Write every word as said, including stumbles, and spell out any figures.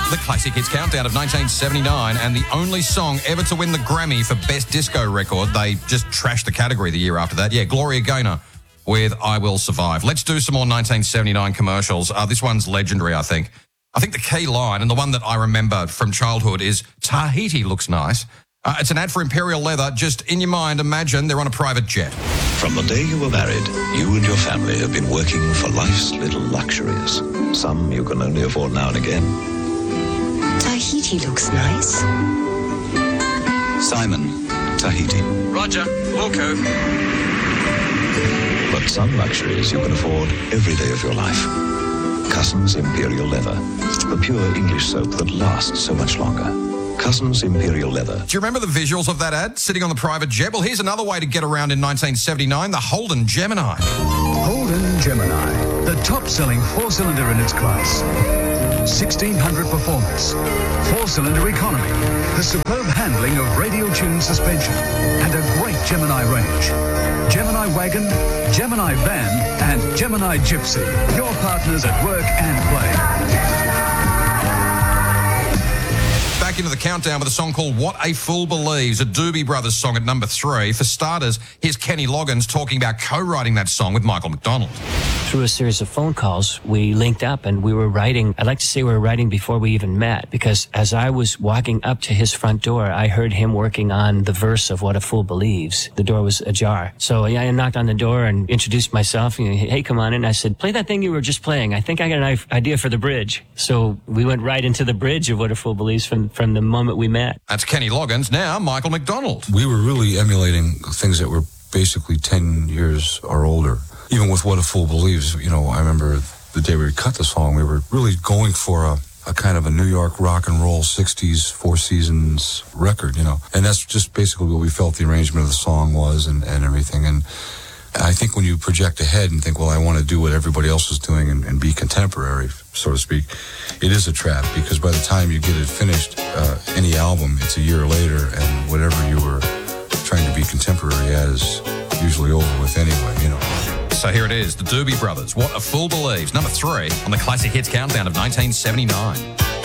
The Classic Hits Countdown of nineteen seventy-nine, and the only song ever to win the Grammy for Best Disco Record. They just trashed the category the year after that. Yeah, Gloria Gaynor with I Will Survive. Let's do some more nineteen seventy-nine commercials. Uh, this one's legendary, I think. I think the key line, and the one that I remember from childhood, is Tahiti looks nice. Uh, it's an ad for Imperial Leather. Just in your mind, imagine they're on a private jet. From the day you were married, you and your family have been working for life's little luxuries. Some you can only afford now and again. Tahiti looks nice. Simon, Tahiti. Roger, Wilco. But some luxuries you can afford every day of your life. Cussons Imperial Leather, the pure English soap that lasts so much longer. Cussons Imperial Leather. Do you remember the visuals of that ad, sitting on the private jet? Well, here's another way to get around in nineteen seventy-nine, the Holden Gemini. Holden Gemini, the top-selling four-cylinder in its class. sixteen hundred performance, four-cylinder economy, the superb handling of radial-tuned suspension, and a great Gemini range. Gemini Wagon, Gemini Van, and Gemini Gypsy. Your partners at work and play. Back into the countdown with a song called What a Fool Believes, a Doobie Brothers song at number three. For starters, here's Kenny Loggins talking about co-writing that song with Michael McDonald. Through a series of phone calls, we linked up and we were writing. I'd like to say we were writing before we even met, because as I was walking up to his front door, I heard him working on the verse of What a Fool Believes. The door was ajar. So I knocked on the door and introduced myself. You know, hey, come on in. I said, play that thing you were just playing. I think I got an idea for the bridge. So we went right into the bridge of What a Fool Believes from, from the moment we met. That's Kenny Loggins. Now, Michael McDonald. We were really emulating things that were basically ten years or older. Even with What a Fool Believes, you know, I remember the day we cut the song, we were really going for a, a kind of a New York rock and roll sixties Four Seasons record, you know. And that's just basically what we felt the arrangement of the song was and, and everything. And I think when you project ahead and think, well, I want to do what everybody else is doing and, and be contemporary, so to speak, it is a trap, because by the time you get it finished, uh, any album, it's a year later, and whatever you were trying to be contemporary at is usually over with anyway, you know. So here it is, the Doobie Brothers, What a Fool Believes, number three on the Classic Hits Countdown of nineteen seventy-nine.